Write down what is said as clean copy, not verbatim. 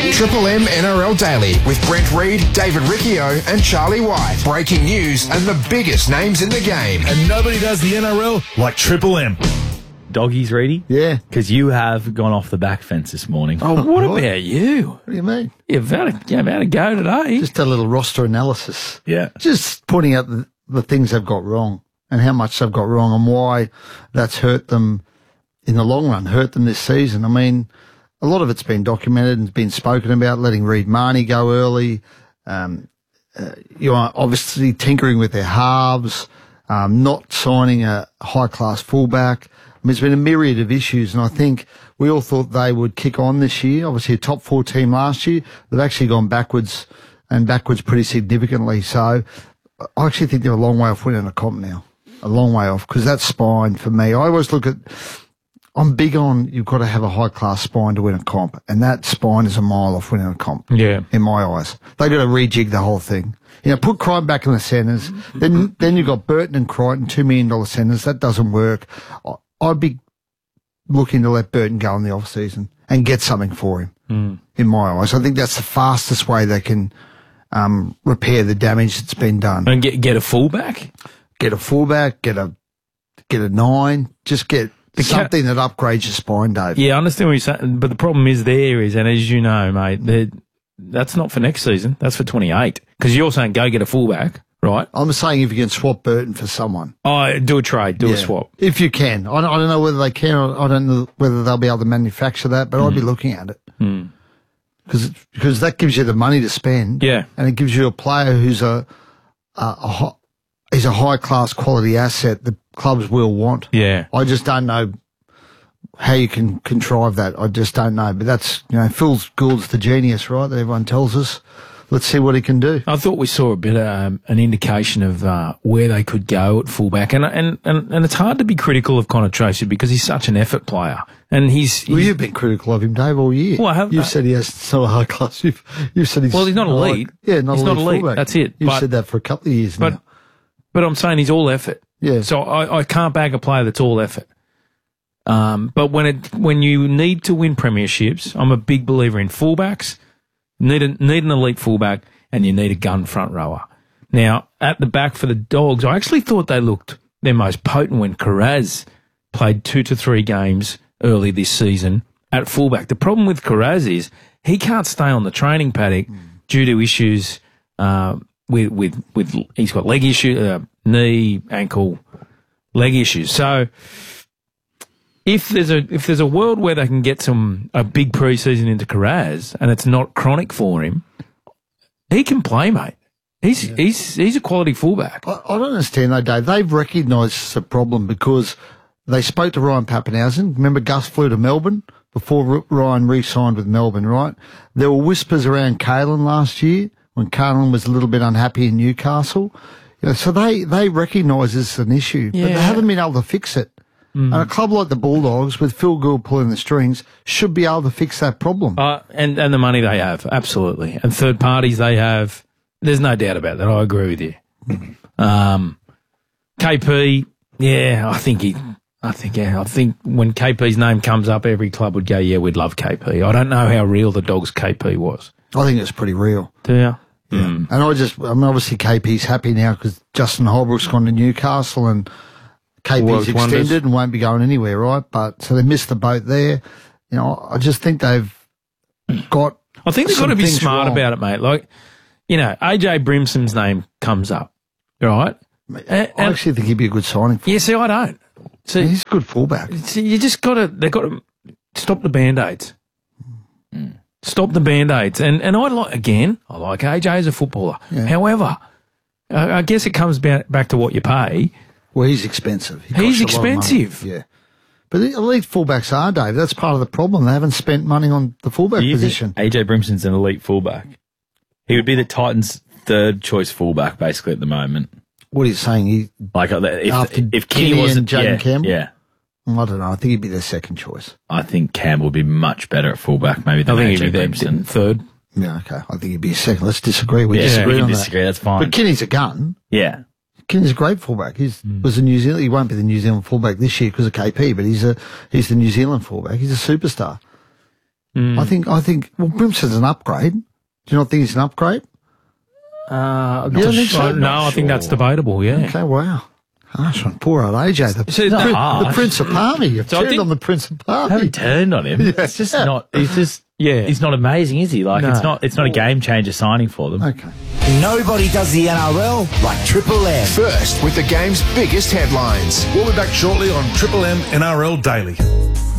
Triple M NRL Daily with Brent Reid, David Riccio and Charlie White. Breaking news and the biggest names in the game. And nobody does the NRL like Triple M. Doggies, Reedy? Yeah. Because you have gone off the back fence this morning. Oh, what right. about you? What do you mean? You've had a go today. Just a little roster analysis. Yeah. Just pointing out the things they've got wrong and how much they've got wrong and why that's hurt them in the long run, hurt them this season. I mean, a lot of it's been documented and been spoken about, letting Reid Marnie go early, obviously tinkering with their halves, not signing a high-class fullback. I mean, there's been a myriad of issues, and I think we all thought they would kick on this year. Obviously, a top 4 team last year. They've actually gone backwards pretty significantly. So I actually think they're a long way off winning a comp now. A long way off, because that spine, for me, I always look at... I'm big on you've got to have a high-class spine to win a comp, and that spine is a mile off winning a comp, in my eyes. They've got to rejig the whole thing. Put Crichton back in the centres. Then you've got Burton and Crichton, $2 million centres. That doesn't work. I'd be looking to let Burton go in the off-season and get something for him, in my eyes. I think that's the fastest way they can repair the damage that's been done. And get a fullback? Get a fullback, get a 9, just get... something that upgrades your spine, Dave. Yeah, I understand what you're saying, but the problem is, and as you know, mate, that's not for next season. That's for 28. Because you're saying go get a fullback, right? I'm saying if you can swap Burton for someone. Oh, do a trade, a swap. If you can. I don't know whether they can. I don't know whether they'll be able to manufacture that, but I'd be looking at it. Because that gives you the money to spend. Yeah. And it gives you a player who's a high-class quality asset that clubs will want. Yeah. I just don't know how you can contrive that. I just don't know. But that's, Phil Gould's the genius, right, that everyone tells us. Let's see what he can do. I thought we saw a bit of an indication of where they could go at fullback. And it's hard to be critical of Connor Tracy because he's such an effort player. And he's well, you've been critical of him, Dave, all year. Well, you've said he has so high class. You've said he's... Well, he's not elite. He's not elite. Fullback. That's it. You've said that for a couple of years now. But I'm saying he's all effort. Yeah. So I can't bag a player that's all effort. But when you need to win premierships, I'm a big believer in fullbacks. Need an elite fullback, and you need a gun front rower. Now, at the back for the Dogs, I actually thought they looked their most potent when Carraz played 2 to 3 games early this season at fullback. The problem with Carraz is he can't stay on the training paddock due to issues with he's got leg issue, knee, ankle, leg issues. So if there's a world where they can get a big preseason into Carraz and it's not chronic for him, he can play, mate. He's a quality fullback. I don't understand though, Dave. They've recognised the problem because they spoke to Ryan Pappenhausen. Remember Gus flew to Melbourne before Ryan re-signed with Melbourne, right? There were whispers around Kalen last year when Kalen was a little bit unhappy in Newcastle. So they recognise it's an issue, but they haven't been able to fix it. And a club like the Bulldogs, with Phil Gould pulling the strings, should be able to fix that problem. And the money they have, absolutely. And third parties they have, there's no doubt about that. I agree with you. KP, I think when KP's name comes up, every club would go, yeah, we'd love KP. I don't know how real the Dogs' KP was. I think it's pretty real. Do you? Yeah. And obviously KP's happy now because Justin Holbrook's gone to Newcastle and KP's extended and won't be going anywhere, right? But so they missed the boat there. I just think they've got. I think they've got to be smart about it, mate. Like, AJ Brimson's name comes up, right? I actually think he'd be a good signing for. Yeah, see, I don't. See, he's a good fullback. See, they've got to stop the band-aids. Stop the band-aids. And I like AJ as a footballer. Yeah. However, I guess it comes back to what you pay. Well, he's expensive. He's expensive. Yeah. But the elite fullbacks are, Dave. That's part of the problem. They haven't spent money on the fullback position. AJ Brimson's an elite fullback. He would be the Titans' third choice fullback basically at the moment. What are you saying? If Kenny wasn't Jaden Campbell? Yeah. I don't know. I think he'd be their second choice. I think Campbell would be much better at fullback maybe than AJ Brimson. Third. Yeah, okay. I think he'd be a second. Let's disagree. We disagree on that. That's fine. But Kenny's a gun. Yeah. Kenny's a great fullback. He won't be the New Zealand fullback this year because of KP, but he's the New Zealand fullback. He's a superstar. I think. Well, Brimson's an upgrade. Do you not think he's an upgrade? I'm You don't think so? No, I think that's debatable. Yeah. Okay, wow. Harsh on poor old AJ, the Prince of Palmy. You've So I turned think- on the Prince of I Palmy. haven't turned on him. It's just not. He's not amazing, is he? Like No. it's not a game changer signing for them. Okay. Nobody does the NRL like Triple M. First with the game's biggest headlines. We'll be back shortly on Triple M NRL Daily.